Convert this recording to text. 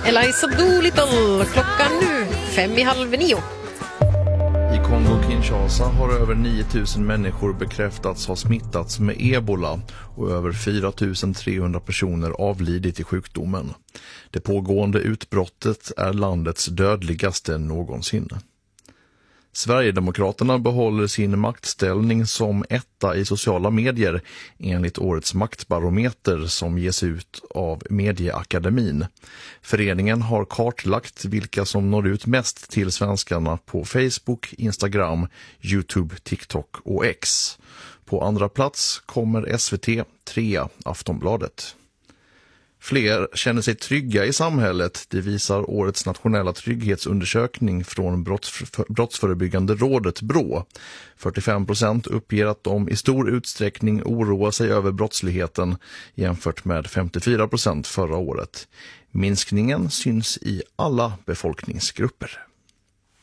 Eliza Doolittle, klockan nu 8:55. I Kongo-Kinshasa har över 9000 människor bekräftats ha smittats med ebola och över 4300 personer avlidit i sjukdomen. Det pågående utbrottet är landets dödligaste någonsin. Sverigedemokraterna behåller sin maktställning som etta i sociala medier enligt årets maktbarometer som ges ut av Medieakademin. Föreningen har kartlagt vilka som når ut mest till svenskarna på Facebook, Instagram, YouTube, TikTok och X. På andra plats kommer SVT, 3 Aftonbladet. Fler känner sig trygga i samhället, det visar årets nationella trygghetsundersökning från Brottsförebyggande rådet BRÅ. 45% uppger att de i stor utsträckning oroar sig över brottsligheten jämfört med 54% förra året. Minskningen syns i alla befolkningsgrupper.